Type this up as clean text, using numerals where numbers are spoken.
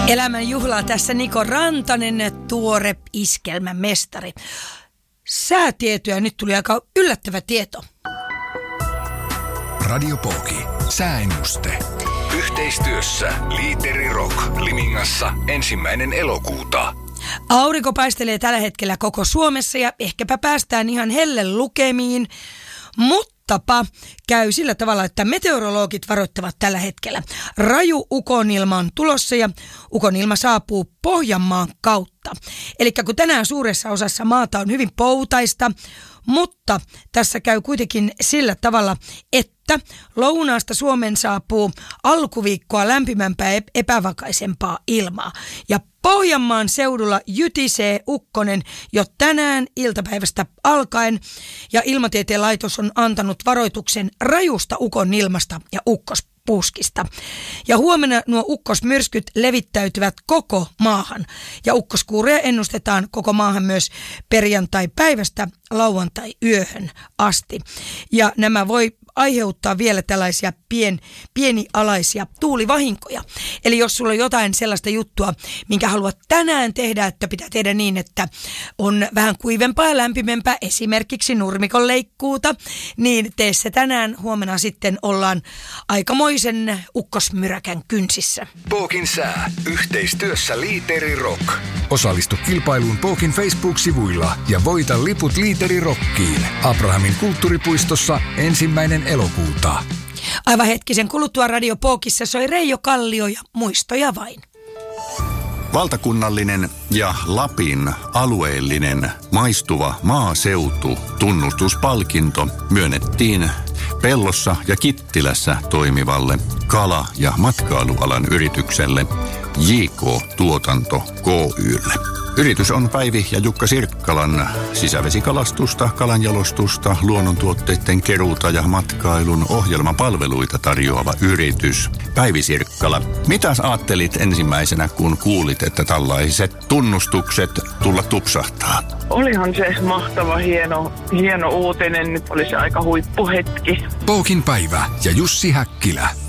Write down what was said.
Elämän juhlaa tässä Niko Rantanen, tuore iskelmämestari. Säätietoja, nyt tuli aika yllättävä tieto. Radio Pooki. Sääennuste. Yhteistyössä Liiteri Rock Limingassa 1. elokuuta. Aurinko paistelee tällä hetkellä koko Suomessa ja ehkäpä päästään ihan hellelukemiin, muttapa käy sillä tavalla, että meteorologit varoittavat tällä hetkellä. Raju ukonilma on tulossa ja ukonilma saapuu Pohjanmaan kautta. Eli kun tänään suuressa osassa maata on hyvin poutaista, mutta tässä käy kuitenkin sillä tavalla, että lounaasta Suomen saapuu alkuviikkoa lämpimämpää epävakaisempaa ilmaa. Ja Pohjanmaan seudulla jytisee ukkonen jo tänään iltapäivästä alkaen ja Ilmatieteen laitos on antanut varoituksen rajusta ukonilmasta ja ukkospuuskista. Ja huomenna nuo ukkosmyrskyt levittäytyvät koko maahan ja ukkoskuureja ennustetaan koko maahan myös perjantai-päivästä lauantai-yöhön asti. Ja nämä voi aiheuttaa vielä tällaisia pienialaisia tuulivahinkoja. Eli jos sulla on jotain sellaista juttua, minkä haluat tänään tehdä, että pitää tehdä niin, että on vähän kuivempaa ja lämpimempää, esimerkiksi nurmikon leikkuuta, niin tee se tänään. Huomenna sitten ollaan aikamoisen ukkosmyräkän kynsissä. Pookin sää. Yhteistyössä Liiteri Rock. Osallistu kilpailuun Pookin Facebook-sivuilla ja voita liput Liiteri Rockiin. Abrahamin kulttuuripuistossa 1. elokuuta. Aivan hetkisen kuluttua Radio Pookissa soi Reijo Kallio ja muistoja vain. Valtakunnallinen ja Lapin alueellinen maistuva maaseutu tunnustuspalkinto myönnettiin Pellossa ja Kittilässä toimivalle kala- ja matkailualan yritykselle JK Tuotanto Kylle. Yritys on Päivi ja Jukka Sirkkalan sisävesikalastusta, kalanjalostusta, luonnontuotteiden keruuta ja matkailun ohjelmapalveluita tarjoava yritys. Päivi Sirkkala, mitäs ajattelit ensimmäisenä, kun kuulit, että tällaiset tunnustukset tulla tupsahtaa? Olihan se mahtava, hieno uutinen. Nyt oli se aika huippuhetki. Pookin päivä ja Jussi Häkkilä.